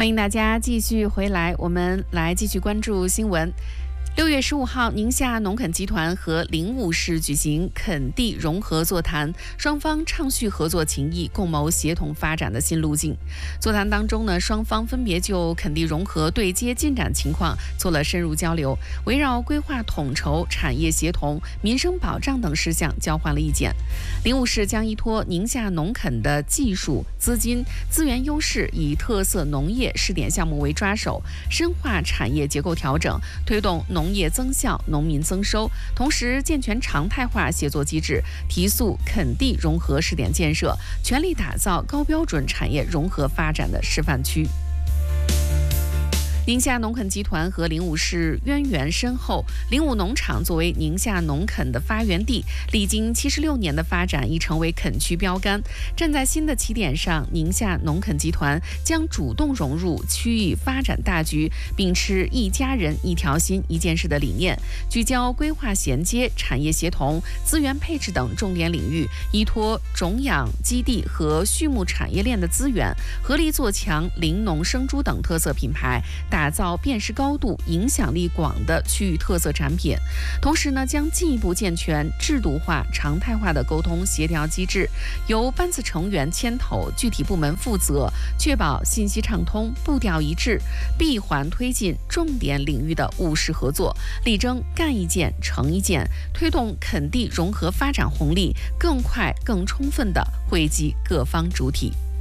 欢迎大家继续回来，我们来继续关注新闻。6月15号，宁夏农垦集团和灵武市举行垦地融合座谈，双方畅叙合作情谊，共谋协同发展的新路径。座谈当中呢，双方分别就垦地融合对接进展情况做了深入交流，围绕规划统筹、产业协同、民生保障等事项交换了意见。灵武市将依托宁夏农垦的技术、资金、资源优势，以特色农业试点项目为抓手，深化产业结构调整，推动农业增效、农民增收，同时健全常态化协作机制，提速垦地融合试点建设，全力打造高标准产业融合发展的示范区。宁夏农垦集团和灵武市渊源深厚，灵武农场作为宁夏农垦的发源地，历经76年的发展，已成为垦区标杆。站在新的起点上，宁夏农垦集团将主动融入区域发展大局，秉持一家人、一条心、一件事的理念，聚焦规划衔接、产业协同、资源配置等重点领域，依托种养基地和畜牧产业链的资源，合力做强林农生猪等特色品牌，打造辨识高度、影响力广的区域特色产品。同时呢，将进一步健全制度化、常态化的沟通协调机制，由班子成员牵头，具体部门负责，确保信息畅通、步调一致，闭环推进重点领域的务实合作，力争干一件成一件，推动垦地融合发展红利更快、更充分地惠及各方主体。